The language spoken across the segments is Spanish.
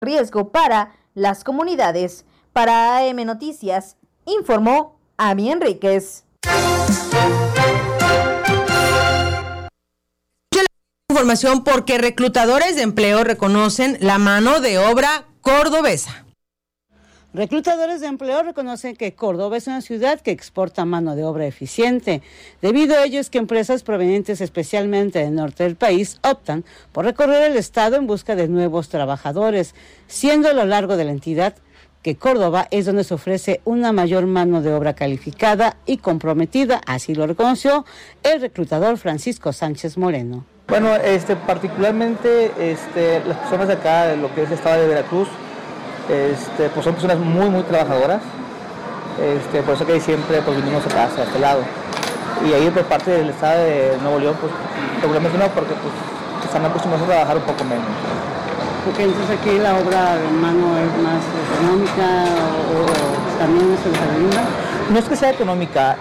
riesgo para las comunidades. Para AM Noticias, informó Ami Enríquez. Información porque reclutadores de empleo reconocen la mano de obra cordobesa. Reclutadores de empleo reconocen que Córdoba es una ciudad que exporta mano de obra eficiente. Debido a ello es que empresas provenientes especialmente del norte del país optan por recorrer el estado en busca de nuevos trabajadores, siendo a lo largo de la entidad que Córdoba es donde se ofrece una mayor mano de obra calificada y comprometida, así lo reconoció el reclutador Francisco Sánchez Moreno. Bueno, particularmente las personas de acá, de lo que es el estado de Veracruz, pues son personas muy trabajadoras, por eso que siempre pues vinimos acá, hacia este lado. Y ahí por parte del estado de Nuevo León, pues regularmente no, porque pues están acostumbrados a trabajar un poco menos. Porque entonces aquí la obra de mano es más económica o también es segunda. No es que sea económica,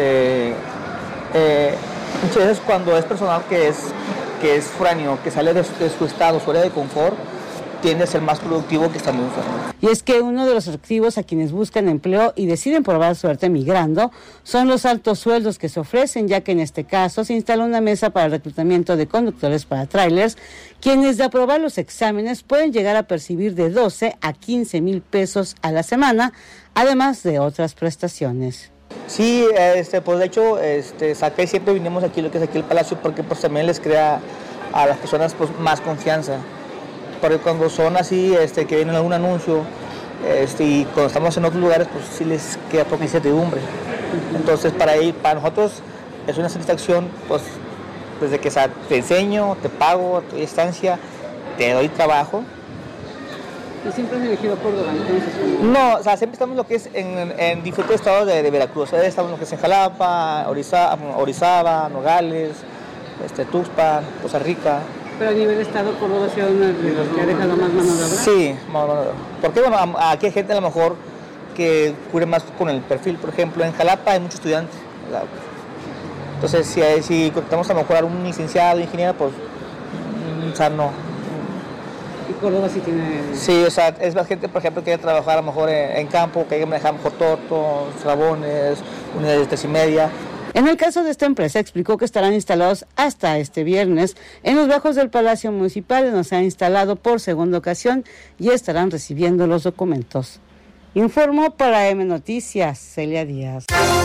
muchas veces cuando es personal que es foráneo, que sale de su estado, su área de confort, tiende a ser más productivo que estando enfermo. Y es que uno de los atractivos a quienes buscan empleo y deciden probar suerte migrando son los altos sueldos que se ofrecen, ya que en este caso se instala una mesa para el reclutamiento de conductores para trailers, quienes de aprobar los exámenes pueden llegar a percibir de 12 a 15 mil pesos a la semana, además de otras prestaciones. Sí, pues de hecho, acá siempre vinimos aquí, lo que es aquí el Palacio, porque pues también les crea a las personas pues más confianza. Porque cuando son así, que vienen algún anuncio, y cuando estamos en otros lugares, pues sí les queda poca incertidumbre. Entonces, para nosotros es una satisfacción, pues, desde que te enseño, te pago, te doy estancia, te doy trabajo. ¿Y siempre has elegido Córdoba, entonces? No, siempre estamos en lo que es en diferentes estados de Veracruz. Estamos en lo que es en Jalapa, Orizaba, Nogales, Tuxpan, Poza Rica. Pero a nivel estado, Córdoba ha sido una de los que ha dejado más mano de obra. Sí, más mano de obra. Porque bueno, aquí hay gente a lo mejor que cubre más con el perfil. Por ejemplo, en Jalapa hay muchos estudiantes. Entonces, si contamos a lo mejor a un licenciado, ingeniero, pues, no. ¿Y Córdoba sí tiene...? Sí, es la gente, por ejemplo, que quiere trabajar a lo mejor en campo, que hay que manejar mejor tortos, slabones, unidades de 3,5. En el caso de esta empresa, explicó que estarán instalados hasta este viernes en los bajos del Palacio Municipal, donde se han instalado por segunda ocasión y estarán recibiendo los documentos. Informó para AM Noticias, Celia Díaz.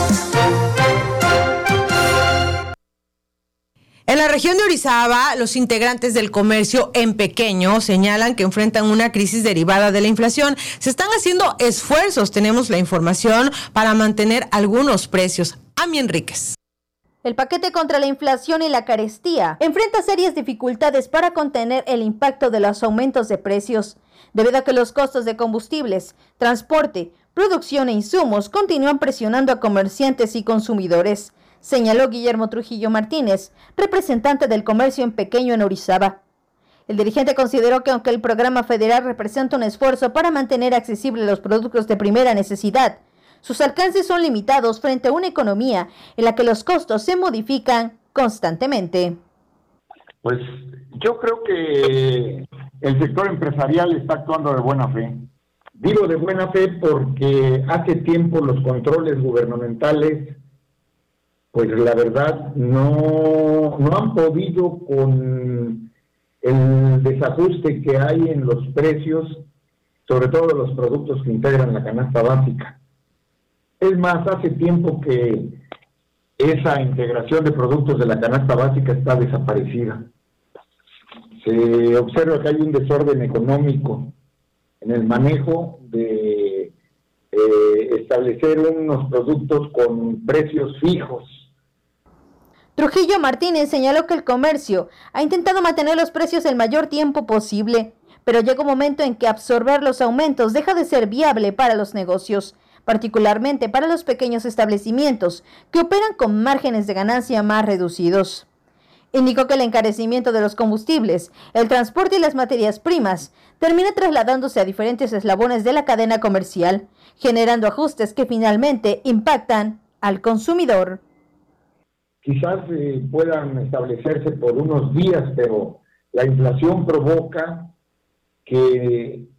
En la región de Orizaba, los integrantes del comercio en pequeño señalan que enfrentan una crisis derivada de la inflación. Se están haciendo esfuerzos, tenemos la información, para mantener algunos precios. Ami Enríquez. El paquete contra la inflación y la carestía enfrenta serias dificultades para contener el impacto de los aumentos de precios, debido a que los costos de combustibles, transporte, producción e insumos continúan presionando a comerciantes y consumidores, señaló Guillermo Trujillo Martínez, representante del comercio en pequeño en Orizaba. El dirigente consideró que aunque el programa federal representa un esfuerzo para mantener accesibles los productos de primera necesidad, sus alcances son limitados frente a una economía en la que los costos se modifican constantemente. Pues yo creo que el sector empresarial está actuando de buena fe. Digo de buena fe porque hace tiempo los controles gubernamentales, pues la verdad no han podido con el desajuste que hay en los precios, sobre todo de los productos que integran la canasta básica. Es más, hace tiempo que esa integración de productos de la canasta básica está desaparecida. Se observa que hay un desorden económico en el manejo de establecer unos productos con precios fijos. Trujillo Martínez señaló que el comercio ha intentado mantener los precios el mayor tiempo posible, pero llega un momento en que absorber los aumentos deja de ser viable para los negocios, particularmente para los pequeños establecimientos que operan con márgenes de ganancia más reducidos. Indicó que el encarecimiento de los combustibles, el transporte y las materias primas termina trasladándose a diferentes eslabones de la cadena comercial, generando ajustes que finalmente impactan al consumidor. Quizás puedan establecerse por unos días, pero la inflación provoca que